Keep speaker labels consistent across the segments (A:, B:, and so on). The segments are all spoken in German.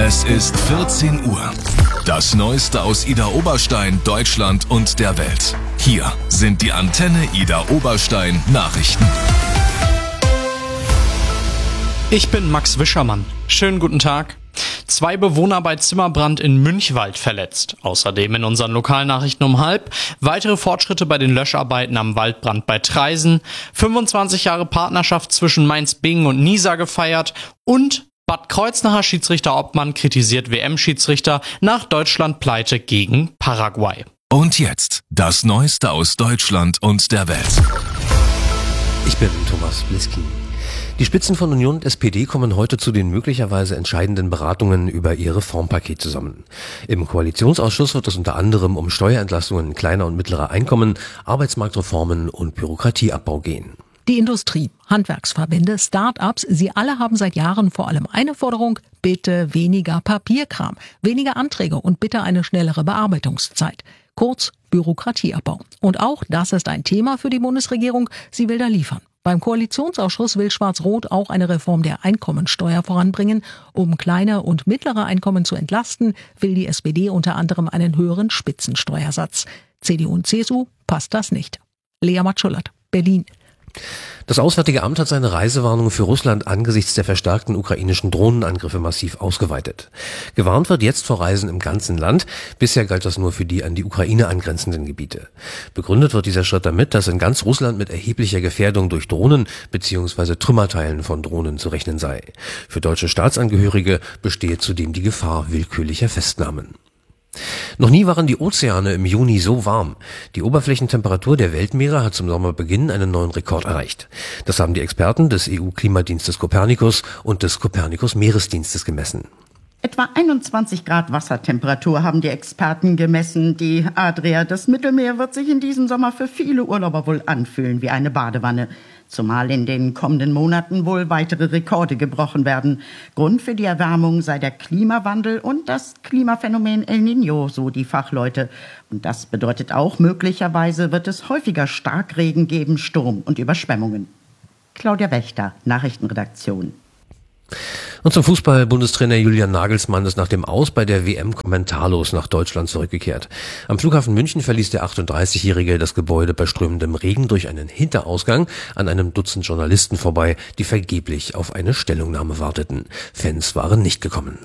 A: Es ist 14 Uhr. Das Neueste aus Idar Oberstein, Deutschland und der Welt. Hier sind die Antenne Idar Oberstein Nachrichten.
B: Ich bin Max Wischermann. Schönen guten Tag. 2 Bewohner bei Zimmerbrand in Münchwald verletzt. Außerdem in unseren Lokalnachrichten um 12:30 weitere Fortschritte bei den Löscharbeiten am Waldbrand bei Traisen, 25 Jahre Partnerschaft zwischen Mainz-Bingen und Nisa gefeiert und Bad Kreuznacher Schiedsrichter Obmann kritisiert WM-Schiedsrichter nach Deutschland-Pleite gegen Paraguay.
A: Und jetzt das Neueste aus Deutschland und der Welt.
C: Ich bin Thomas Bliski. Die Spitzen von Union und SPD kommen heute zu den möglicherweise entscheidenden Beratungen über ihr Reformpaket zusammen. Im Koalitionsausschuss wird es unter anderem um Steuerentlastungen kleiner und mittlerer Einkommen, Arbeitsmarktreformen und Bürokratieabbau gehen.
D: Die Industrie, Handwerksverbände, Start-ups, sie alle haben seit Jahren vor allem eine Forderung: bitte weniger Papierkram, weniger Anträge und bitte eine schnellere Bearbeitungszeit. Kurz Bürokratieabbau. Und auch das ist ein Thema für die Bundesregierung. Sie will da liefern. Beim Koalitionsausschuss will Schwarz-Rot auch eine Reform der Einkommensteuer voranbringen. Um kleine und mittlere Einkommen zu entlasten, will die SPD unter anderem einen höheren Spitzensteuersatz. CDU und CSU passt das nicht. Lea Matschullert, Berlin.
C: Das Auswärtige Amt hat seine Reisewarnung für Russland angesichts der verstärkten ukrainischen Drohnenangriffe massiv ausgeweitet. Gewarnt wird jetzt vor Reisen im ganzen Land. Bisher galt das nur für die an die Ukraine angrenzenden Gebiete. Begründet wird dieser Schritt damit, dass in ganz Russland mit erheblicher Gefährdung durch Drohnen bzw. Trümmerteilen von Drohnen zu rechnen sei. Für deutsche Staatsangehörige bestehe zudem die Gefahr willkürlicher Festnahmen. Noch nie waren die Ozeane im Juni so warm. Die Oberflächentemperatur der Weltmeere hat zum Sommerbeginn einen neuen Rekord erreicht. Das haben die Experten des EU-Klimadienstes Copernicus und des Copernicus-Meeresdienstes gemessen.
E: Etwa 21 Grad Wassertemperatur haben die Experten gemessen. Die Adria, das Mittelmeer, wird sich in diesem Sommer für viele Urlauber wohl anfühlen wie eine Badewanne. Zumal in den kommenden Monaten wohl weitere Rekorde gebrochen werden. Grund für die Erwärmung sei der Klimawandel und das Klimaphänomen El Niño, so die Fachleute. Und das bedeutet auch, möglicherweise wird es häufiger Starkregen geben, Sturm und Überschwemmungen. Claudia Wächter, Nachrichtenredaktion.
C: Und zum Fußball: Bundestrainer Julian Nagelsmann ist nach dem Aus bei der WM kommentarlos nach Deutschland zurückgekehrt. Am Flughafen München verließ der 38-Jährige das Gebäude bei strömendem Regen durch einen Hinterausgang an einem Dutzend Journalisten vorbei, die vergeblich auf eine Stellungnahme warteten. Fans waren nicht gekommen.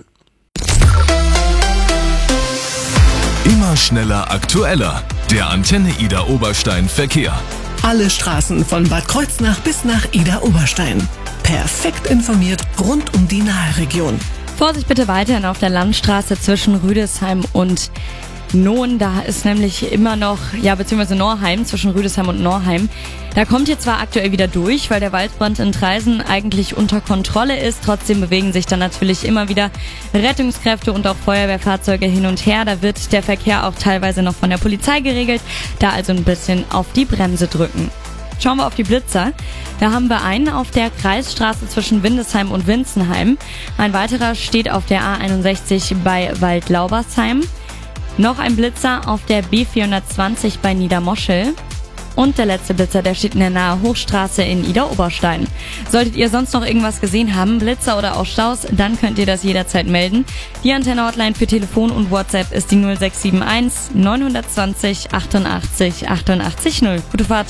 A: Immer schneller, aktueller. Der Antenne Idar Oberstein Verkehr.
F: Alle Straßen von Bad Kreuznach bis nach Idar Oberstein. Perfekt informiert rund um die Nahregion.
G: Vorsicht bitte weiterhin auf der Landstraße zwischen Rüdesheim und Nohn. Da ist nämlich immer noch, beziehungsweise Norheim, zwischen Rüdesheim und Norheim. Da kommt ihr zwar aktuell wieder durch, weil der Waldbrand in Traisen eigentlich unter Kontrolle ist. Trotzdem bewegen sich dann natürlich immer wieder Rettungskräfte und auch Feuerwehrfahrzeuge hin und her. Da wird der Verkehr auch teilweise noch von der Polizei geregelt. Da also ein bisschen auf die Bremse drücken. Schauen wir auf die Blitzer. Da haben wir einen auf der Kreisstraße zwischen Windesheim und Winzenheim. Ein weiterer steht auf der A61 bei Waldlaubersheim. Noch ein Blitzer auf der B420 bei Niedermoschel. Und der letzte Blitzer, der steht in der Nahe Hochstraße in Idar Oberstein. Solltet ihr sonst noch irgendwas gesehen haben, Blitzer oder auch Staus, dann könnt ihr das jederzeit melden. Die Antenne-Hotline für Telefon und WhatsApp ist die 0671 920 88 88 0. Gute Fahrt.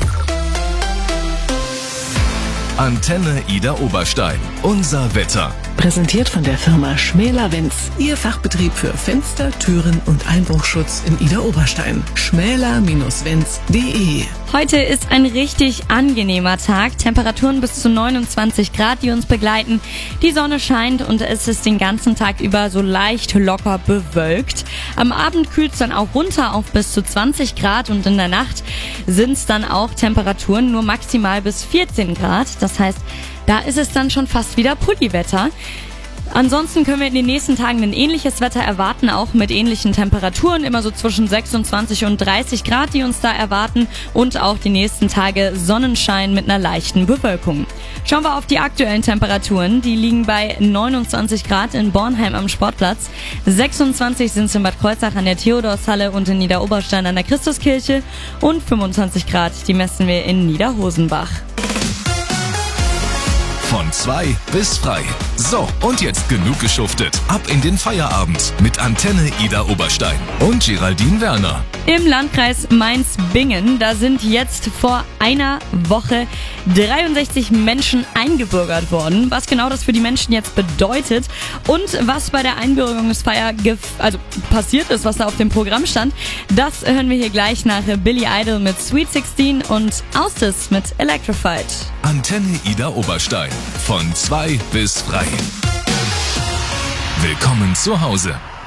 A: Antenne Idar Oberstein. Unser Wetter.
F: Präsentiert von der Firma Schmäler-Wenz. Ihr Fachbetrieb für Fenster, Türen und Einbruchschutz in Idar Oberstein. schmäler-wenz.de.
G: Heute ist ein richtig angenehmer Tag. Temperaturen bis zu 29 Grad, die uns begleiten. Die Sonne scheint und es ist den ganzen Tag über so leicht locker bewölkt. Am Abend kühlt es dann auch runter auf bis zu 20 Grad und in der Nacht sind es dann auch Temperaturen nur maximal bis 14 Grad. Das heißt, da ist es dann schon fast wieder Pulliwetter. Ansonsten können wir in den nächsten Tagen ein ähnliches Wetter erwarten, auch mit ähnlichen Temperaturen, immer so zwischen 26 und 30 Grad, die uns da erwarten, und auch die nächsten Tage Sonnenschein mit einer leichten Bewölkung. Schauen wir auf die aktuellen Temperaturen. Die liegen bei 29 Grad in Bornheim am Sportplatz, 26 sind es in Bad Kreuznach an der Theodorshalle und in Niederoberstein an der Christuskirche und 25 Grad, die messen wir in Niederhosenbach.
A: Von 2 bis frei. So, und jetzt genug geschuftet. Ab in den Feierabend mit Antenne Ida Oberstein und Geraldine Werner.
G: Im Landkreis Mainz-Bingen, da sind jetzt vor einer Woche 63 Menschen eingebürgert worden. Was genau das für die Menschen jetzt bedeutet und was bei der Einbürgerungsfeier passiert ist, was da auf dem Programm stand, das hören wir hier gleich nach Billy Idol mit Sweet 16 und Austis mit Electrified.
A: Antenne Ida Oberstein. Von 2 bis frei. Willkommen zu Hause.